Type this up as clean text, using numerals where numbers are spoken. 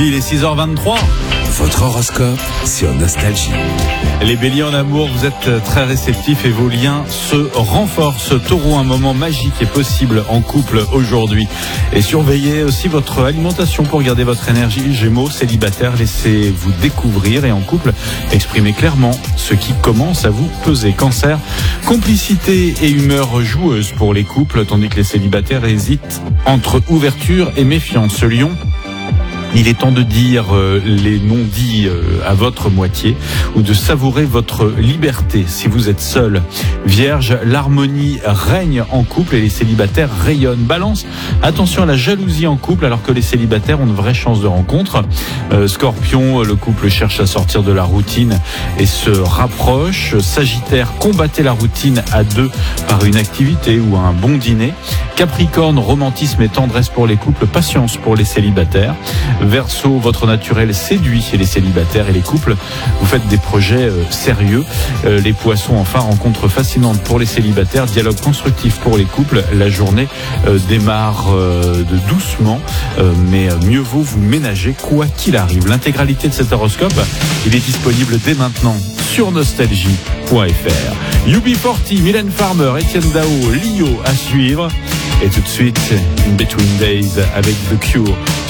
Il est 6h23. Votre horoscope sur Nostalgie. Les béliers en amour, vous êtes très réceptifs et vos liens se renforcent. Taureau, un moment magique est possible en couple aujourd'hui. Et surveillez aussi votre alimentation pour garder votre énergie. Gémeaux, célibataire, laissez-vous découvrir et en couple, exprimez clairement ce qui commence à vous peser. Cancer, complicité et humeur joueuse pour les couples, tandis que les célibataires hésitent entre ouverture et méfiance. Lion, il est temps de dire les non-dits à votre moitié ou de savourer votre liberté si vous êtes seul. Vierge, l'harmonie règne en couple et les célibataires rayonnent. Balance, attention à la jalousie en couple alors que les célibataires ont de vraies chances de rencontre. Scorpion, le couple cherche à sortir de la routine et se rapproche. Sagittaire, combattez la routine à deux par une activité ou un bon dîner. Capricorne, romantisme et tendresse pour les couples, patience pour les célibataires. Verseau, votre naturel séduit les célibataires et les couples. Vous faites des projets sérieux. Les poissons, enfin, rencontre fascinante pour les célibataires. Dialogue constructif pour les couples. La journée démarre doucement, mais mieux vaut vous ménager quoi qu'il arrive. L'intégralité de cet horoscope, il est disponible dès maintenant sur nostalgie.fr. UB40, Mylène Farmer, Etienne Dao, Lio à suivre. Et tout de suite, In Between Days avec The Cure